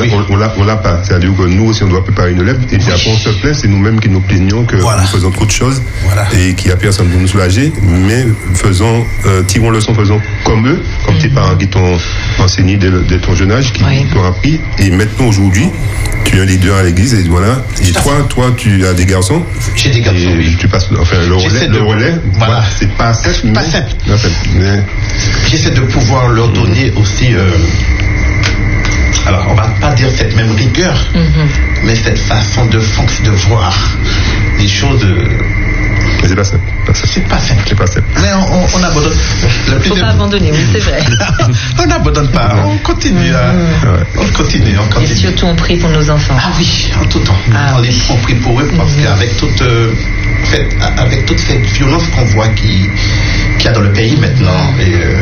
on l'a pas. C'est-à-dire que nous aussi, on doit préparer une lettre, et puis après, on se plaint, c'est nous-mêmes qui nous plaignons que nous faisons trop de choses, et qu'il n'y a personne pour nous soulager, mais tirons leçon, faisons comme eux, comme tes parents qui t'ont enseigné dès ton jeune âge, qui t'ont appris, et maintenant, aujourd'hui, tu es un leader à l'église, et voilà. Et toi, tu as des garçons. J'ai des garçons, oui. Tu passes, enfin, le relais, voilà. C'est pas simple, mais j'essaie de pouvoir leur donner aussi, alors on va pas dire cette même rigueur, mais cette façon de voir les choses. Mais c'est pas simple. C'est pas simple. Mais on abandonne. Il ne faut pas abandonner, oui, c'est vrai. On n'abandonne pas, on continue. On continue. Et surtout, on prie pour nos enfants. Ah oui, en tout temps. On prie pour eux parce qu'avec avec toute cette violence qu'on voit qu'il y a dans le pays maintenant,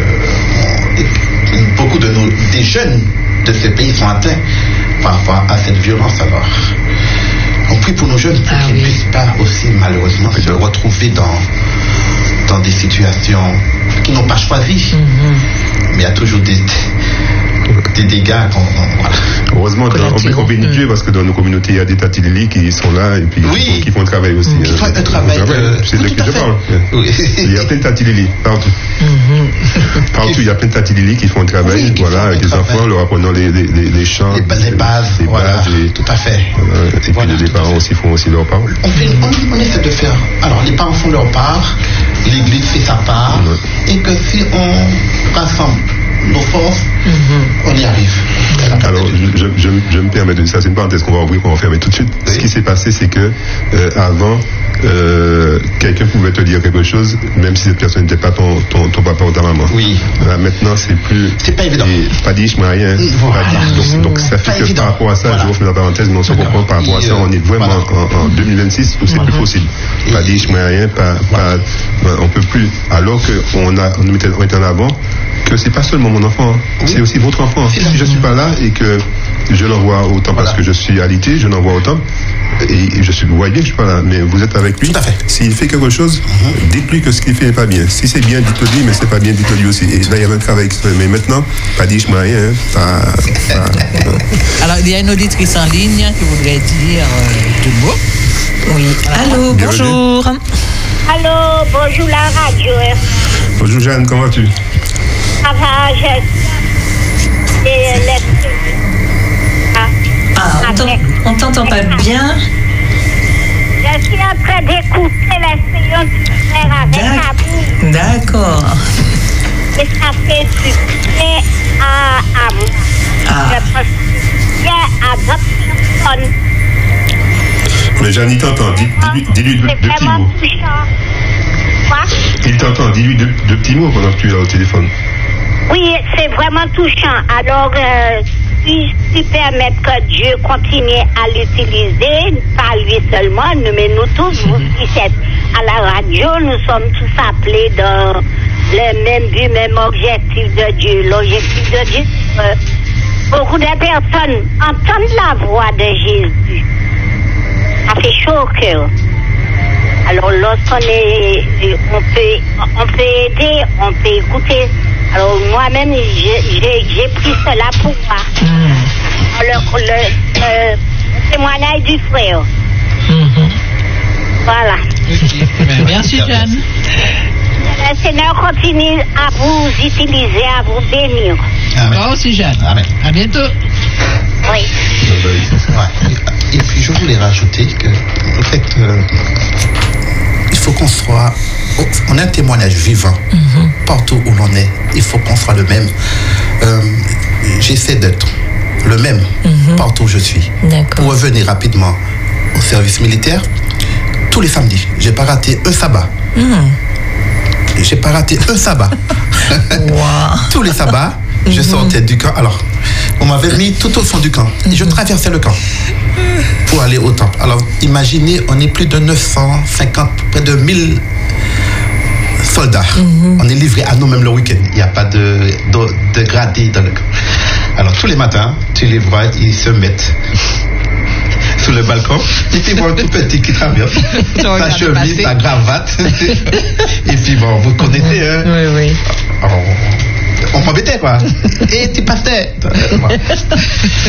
et beaucoup des jeunes de ce pays sont atteints par rapport à cette violence. Alors, on prie pour nos jeunes pour qu'ils ne puissent pas aussi malheureusement se retrouver dans des situations qu'ils n'ont pas choisies. Mais il y a toujours des dégâts. Heureusement, on bénit Dieu parce que dans nos communautés, il y a des tatilili qui sont là et puis qui font un travail aussi. Qui font un travail. C'est de qui je parle. Il y a plein de tatilili partout. Partout, il y a plein de tatilili qui font un travail, avec les enfants, leur apprenant les chants, les bases. Tout à fait. Et puis les parents aussi font aussi leur part. On essaie de faire. Alors, les parents font leur part, l'Église fait sa part, et que si on rassemble nos forces, on y arrive. Alors, je me permets de dire ça, c'est une parenthèse qu'on va ouvrir, qu'on va fermer tout de suite. Ce qui s'est passé, c'est que avant, quelqu'un pouvait te dire quelque chose, même si cette personne n'était pas ton papa ou ta maman. Oui. Là, maintenant, c'est pas évident. Pas dit, je rien. Donc, ça fait que par rapport à ça, je refais la parenthèse, mais on se comprend par rapport à ça, on est vraiment en 2026 où c'est plus possible. Pas dit, je rien, on peut plus. Alors qu'on nous mettait en avant que c'est pas seulement mon enfant, c'est aussi votre enfant. Si je suis pas là et que je l'envoie autant parce que je suis alité, je l'envoie autant et vous voyez bien que je suis pas là, mais vous êtes avec lui. Tout à fait. S'il fait quelque chose, dites-lui que ce qu'il fait n'est pas bien. Si c'est bien, dites-le, mais c'est pas bien, dites-le aussi. Et là, il y a un travail extrême. Mais maintenant, pas dit, je ne rien. Alors, il y a une auditrice en ligne qui voudrait dire deux mots. Oui. Allô, bonjour. Allô, bonjour la radio. Bonjour Jeanne, comment vas-tu? Ça va, on t'entend pas bien. Je suis en train d'écouter la séance du frère avec Abou. D'accord. Et ça fait du bien à moi. Je pense bien à d'autres personnes. Mais Jeanne, il t'entend. Dis-lui deux petits mots. Quoi? Il t'entend. Dis-lui deux petits mots pendant que tu es là au téléphone. Oui, c'est vraiment touchant. Alors, si tu permets que Dieu continue à l'utiliser, pas lui seulement, mais nous tous, vous qui êtes à la radio, nous sommes tous appelés dans le même but, même objectif de Dieu. L'objectif de Dieu, c'est que beaucoup de personnes entendent la voix de Jésus. Ça fait chaud au cœur. Alors, lorsqu'on peut aider, on peut écouter. Alors, moi-même, j'ai pris cela pour moi. Le témoignage du frère. Voilà. Merci, Jeanne. Le Seigneur continue à vous utiliser, à vous bénir. Toi aussi, Jeanne. Amen. À bientôt. Oui. Et puis, je voulais rajouter que, en fait, il faut qu'on soit... On a un témoignage vivant partout où l'on est. Il faut qu'on soit le même. J'essaie d'être le même partout où je suis. Pour revenir rapidement au service militaire, tous les samedis, j'ai pas raté un sabbat. J'ai pas raté un sabbat. Tous les sabbats, je sortais du camp. Alors, on m'avait mis tout au fond du camp. Et je traversais le camp pour aller au temple. Alors, imaginez, on est plus de 950, près de 1000 soldats. On est livré à nous-mêmes le week-end. Il n'y a pas de gradé dans le camp. Alors, tous les matins, tu les vois, ils se mettent sous le balcon. Et puis, bon, tout petit qui traverse. Sa chemise, sa cravate. Et puis, bon, vous connaissez, hein? Oui. Alors, on m'embêtait, quoi. Et tu passais.